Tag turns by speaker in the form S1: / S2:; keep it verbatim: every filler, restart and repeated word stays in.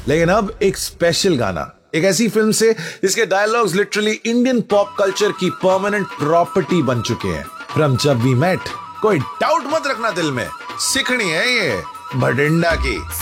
S1: लेकिन अब एक स्पेशल गाना, एक ऐसी फिल्म से जिसके dialogues literally Indian pop culture की परमानेंट प्रॉपर्टी बन चुके हैं। फ्रॉम जब वी मेट, कोई डाउट मत रखना दिल में, सीखनी है ये भटिंडा की।